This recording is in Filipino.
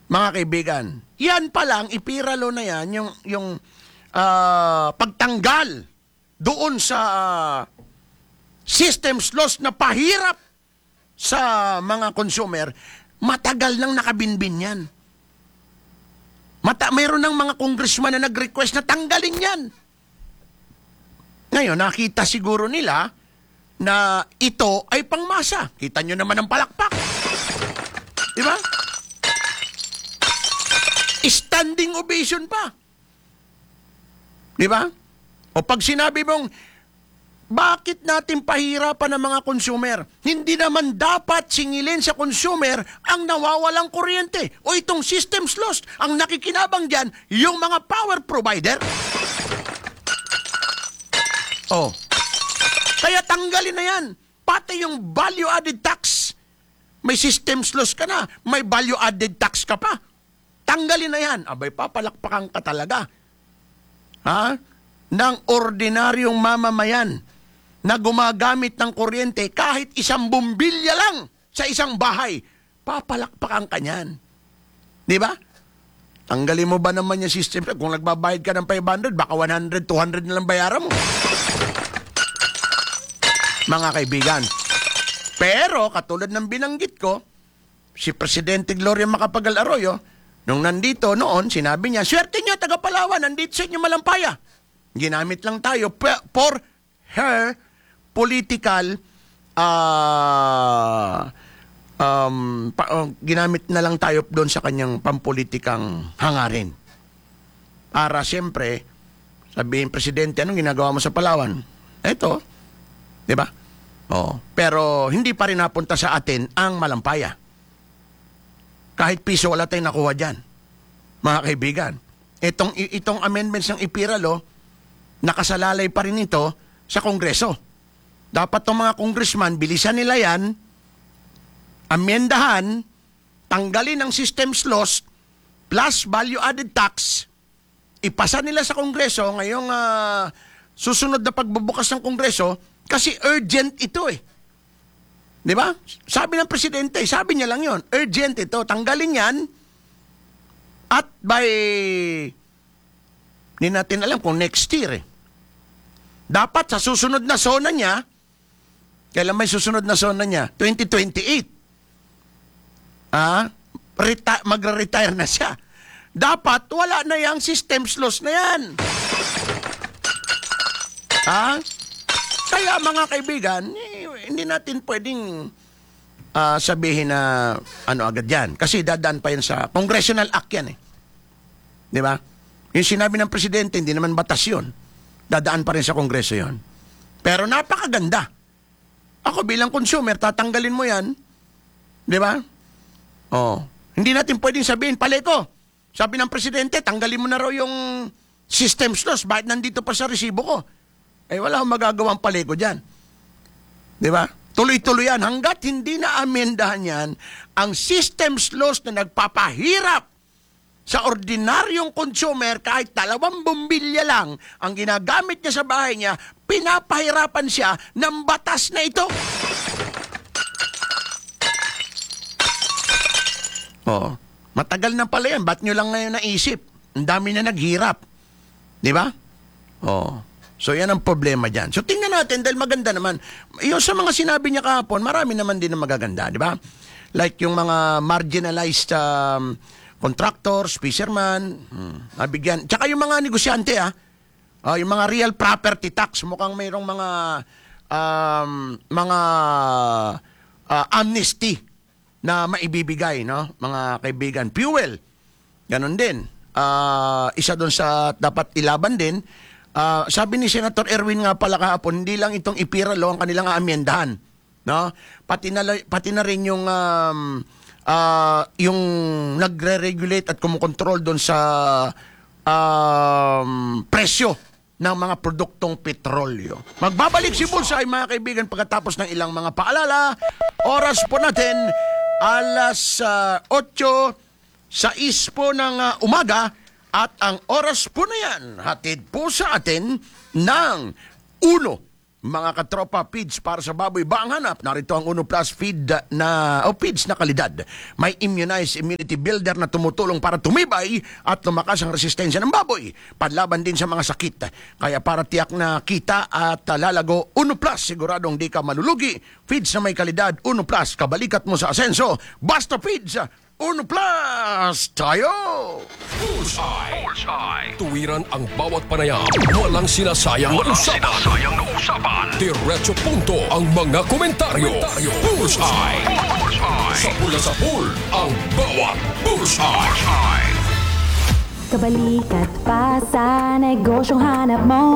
mga kaibigan. Yan pa lang, ipiralo na yan, yung pagtanggal doon sa systems loss na pahirap sa mga consumer, matagal nang nakabinbin yan. Mayroon ng mga congressman na nag-request na tanggalin yan. Ngayon, nakita siguro nila na ito ay pangmasa. Kita nyo naman ang palakpak. Di ba? Standing ovation pa. Di ba? O pag sinabi mong, bakit natin pahirapan ang mga consumer? Hindi naman dapat singilin sa consumer ang nawawalang kuryente o itong systems lost. Ang nakikinabang dyan, yung mga power provider. Oh. Kaya tanggalin na yan. Pati yung value-added tax. May systems loss ka na, may value-added tax ka pa. Tanggalin na yan. Abay, papalakpakan ka talaga. Ha? Ng ordinaryong mamamayan na gumagamit ng kuryente kahit isang bumbilya lang sa isang bahay, papalakpakan ka niyan. Di ba? Tanggalin mo ba naman yung system? Kung nagbabayad ka ng 500, baka 100, 200 na lang bayaran mo. Mga kaibigan. Pero, katulad ng binanggit ko, si Presidente Gloria Macapagal Arroyo, nung nandito noon, sinabi niya, swerte niyo, taga Palawan, nandito sa inyo Malampaya. Ginamit lang tayo for her political ginamit na lang tayo doon sa kanyang pampolitikang hangarin. Para siyempre, sabihin, Presidente, anong ginagawa mo sa Palawan? Eto, di ba? Oh, pero hindi pa rin napunta sa atin ang Malampaya. Kahit piso wala tayong nakuha dyan. Mga kaibigan, itong amendments ng ipiralo, nakasalalay pa rin ito sa Kongreso. Dapat itong mga congressman, bilisan nila yan, amendahan, tanggalin ang systems loss, plus value-added tax, ipasa nila sa Kongreso ngayong susunod na pagbubukas ng Kongreso, kasi urgent ito eh. Di ba? Sabi ng Presidente, sabi niya lang yon, urgent ito, tanggalin yan, at by, hindi natin alam kung next year eh. Dapat sa susunod na zona niya, kailan may susunod na zona niya? 2028. Magre-retire na siya. Dapat wala na yung systems loss na yan. Kaya mga kaibigan, hindi natin pwedeng sabihin na ano agad yan. Kasi dadaan pa yan sa Congressional Act yan eh. Di ba? Yung sinabi ng Presidente, hindi naman batas yun. Dadaan pa rin sa Kongreso yon. Pero napakaganda. Ako bilang consumer, tatanggalin mo yan. Di ba? Oh. Hindi natin pwedeng sabihin, paleko. Sabi ng Presidente, tanggalin mo na raw yung systems loss. Bakit nandito pa sa resibo ko? Eh wala akong magagawang paleko dyan. Di ba? Tuloy-tuloy yan. Hanggat hindi na amendahan yan, ang systems loss na nagpapahirap sa ordinaryong consumer, kahit 2 bumbilya lang ang ginagamit niya sa bahay niya, pinapahirapan siya ng batas na ito. Oh, matagal na pala yan. Ba't nyo lang ngayon naisip? Ang dami na naghirap. Di ba? Oh, so yan ang problema dyan. So tingnan natin, dahil maganda naman. Yung sa mga sinabi niya kahapon, marami naman din na magaganda. Di ba? Like yung mga marginalized contractors, fisherman, nabigyan. Tsaka yung mga negosyante, yung mga real property tax, mukhang mayroong mga amnesty na maibibigay, no? Mga kaibigan. Fuel, ganun din. Isa doon sa dapat ilaban din. Sabi ni Senator Erwin nga pala kahapon, hindi lang itong ipiralo ang kanilang amendahan, no? Pati na rin yung nagre-regulate at kumukontrol doon sa presyo ng mga produktong petrolyo. Magbabalik si Bulsay, mga kaibigan, pagkatapos ng ilang mga paalala. Oras po natin, alas 8:06 po ng umaga, at ang oras po na yan, hatid po sa atin ng 1 mga katropa, feeds para sa baboy ba ang hanap? Narito ang Uno Plus feeds na kalidad. May immunized immunity builder na tumutulong para tumibay at lumakas ang resistensya ng baboy. Panlaban din sa mga sakit. Kaya para tiyak na kita at lalago, Uno Plus, siguradong di ka malulugi. Feeds na may kalidad, Uno Plus, kabalikat mo sa asenso. Basta feeds, Uno Plus tayo! Bullseye. Tuwiran ang bawat panayam. Walang sinasayang na usapan. Diretso punto ang mga komentaryo. Bullseye. Sa pula sa pool, ang bawat Bullseye. Kabalikat pa sa negosyong hanap mo.